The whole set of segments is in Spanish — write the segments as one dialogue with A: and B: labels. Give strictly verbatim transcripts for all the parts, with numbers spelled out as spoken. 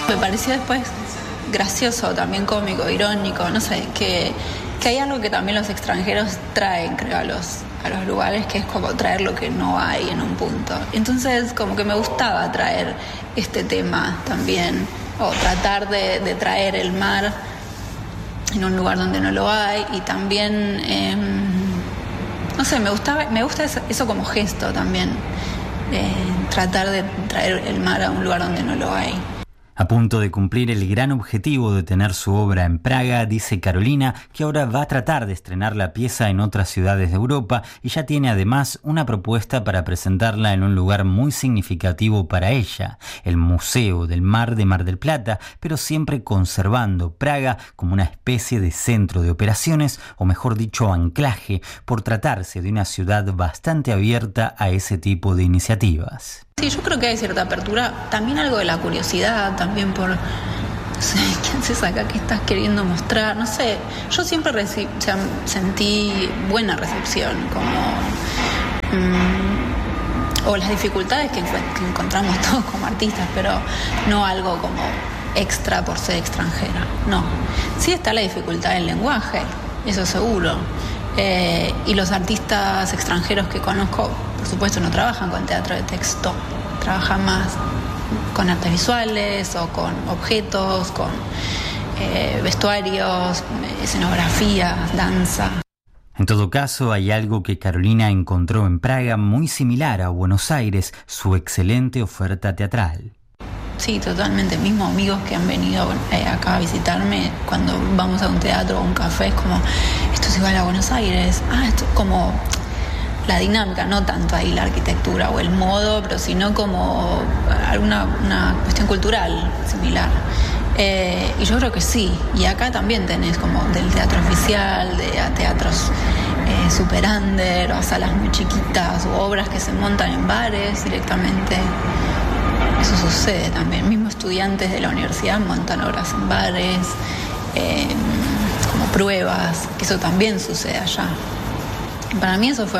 A: Me pareció después gracioso, también cómico, irónico, no sé, que, que hay algo que también los extranjeros traen, creo, a los, a los lugares, que es como traer lo que no hay en un punto. Entonces, como que me gustaba traer este tema también, o tratar de, de traer el mar en un lugar donde no lo hay, y también, eh, no sé, me gustaba, me gusta eso, eso como gesto también, eh, tratar de traer el mar a un lugar donde no lo hay.
B: A punto de cumplir el gran objetivo de tener su obra en Praga, dice Carolina que ahora va a tratar de estrenar la pieza en otras ciudades de Europa y ya tiene además una propuesta para presentarla en un lugar muy significativo para ella, el Museo del Mar de Mar del Plata, pero siempre conservando Praga como una especie de centro de operaciones, o mejor dicho, anclaje, por tratarse de una ciudad bastante abierta a ese tipo de iniciativas.
A: Sí, yo creo que hay cierta apertura, también algo de la curiosidad, también por, no sé, ¿qué haces acá? ¿Qué estás queriendo mostrar? No sé, yo siempre reci- o sea, sentí buena recepción, como, mmm, o las dificultades que, encu- que encontramos todos como artistas, pero no algo como extra por ser extranjera, no. Sí está la dificultad del lenguaje, eso seguro. Eh, y los artistas extranjeros que conozco, por supuesto, no trabajan con teatro de texto, trabajan más con artes visuales o con objetos, con eh, vestuarios, escenografías, danza.
B: En todo caso, hay algo que Carolina encontró en Praga muy similar a Buenos Aires, su excelente oferta teatral.
A: Sí, totalmente. Mismo amigos que han venido eh, acá a visitarme, cuando vamos a un teatro o un café, es como, esto es igual a Buenos Aires. Ah, esto es como la dinámica, no tanto ahí la arquitectura o el modo, pero sino como alguna una cuestión cultural similar. Eh, y yo creo que sí. Y acá también tenés como del teatro oficial, de a teatros eh, super under, o a salas muy chiquitas, o obras que se montan en bares directamente. Eso sucede también. Mismo estudiantes de la universidad montan obras en bares, eh, como pruebas, que eso también sucede allá. Para mí eso fue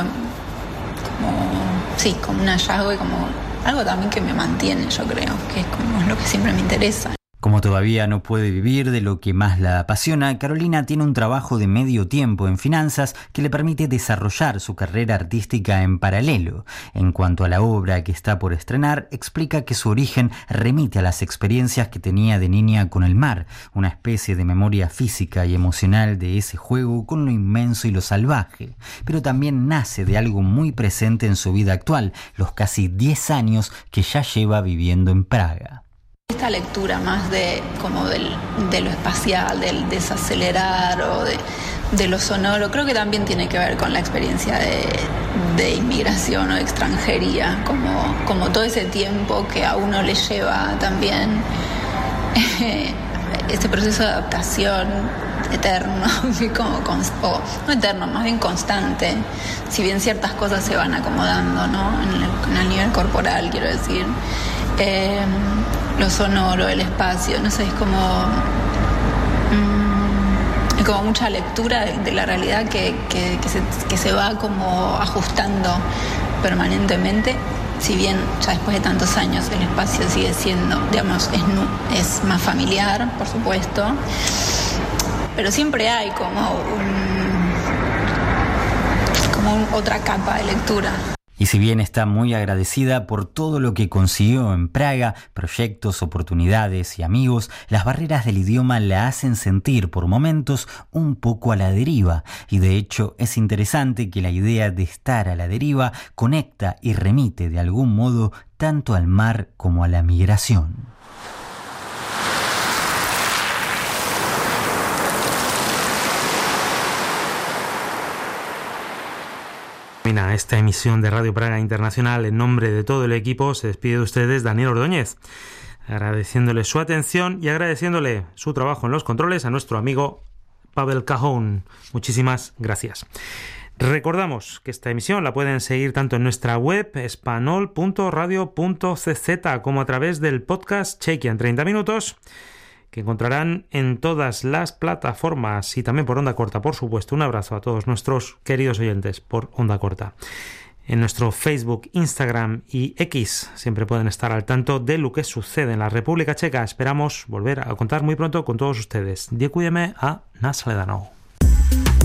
A: como, sí, como un hallazgo y como algo también que me mantiene, yo creo, que es como lo que siempre me interesa.
B: Como todavía no puede vivir de lo que más la apasiona, Carolina tiene un trabajo de medio tiempo en finanzas que le permite desarrollar su carrera artística en paralelo. En cuanto a la obra que está por estrenar, explica que su origen remite a las experiencias que tenía de niña con el mar, una especie de memoria física y emocional de ese juego con lo inmenso y lo salvaje, pero también nace de algo muy presente en su vida actual, los casi diez años que ya lleva viviendo en Praga.
A: Esta lectura más de como del, de lo espacial, del desacelerar o de, de lo sonoro, creo que también tiene que ver con la experiencia de, de inmigración o de extranjería, como, como todo ese tiempo que a uno le lleva también eh, este proceso de adaptación eterno, como, o, no eterno, más bien constante, si bien ciertas cosas se van acomodando, ¿no? En el, en el nivel corporal, quiero decir. Eh, lo sonoro, el espacio, no sé, es como mmm, es como mucha lectura de, de la realidad que, que, que, se, que se va como ajustando permanentemente, si bien ya después de tantos años el espacio sigue siendo, digamos, es, es más familiar, por supuesto, pero siempre hay como un, como un, otra capa de lectura.
B: Y si bien está muy agradecida por todo lo que consiguió en Praga, proyectos, oportunidades y amigos, las barreras del idioma la hacen sentir por momentos un poco a la deriva. Y de hecho es interesante que la idea de estar a la deriva conecta y remite de algún modo tanto al mar como a la migración.
C: Termina esta emisión de Radio Praga Internacional. En nombre de todo el equipo se despide de ustedes Daniel Ordóñez, agradeciéndole su atención y agradeciéndole su trabajo en los controles a nuestro amigo Pavel Cajón. Muchísimas gracias. Recordamos que esta emisión la pueden seguir tanto en nuestra web espanol punto radio punto c z como a través del podcast Chequia en treinta minutos, que encontrarán en todas las plataformas y también por onda corta, por supuesto. Un abrazo a todos nuestros queridos oyentes por onda corta. En nuestro Facebook, Instagram y X siempre pueden estar al tanto de lo que sucede en la República Checa. Esperamos volver a contar muy pronto con todos ustedes. Děkujeme a nashledanou.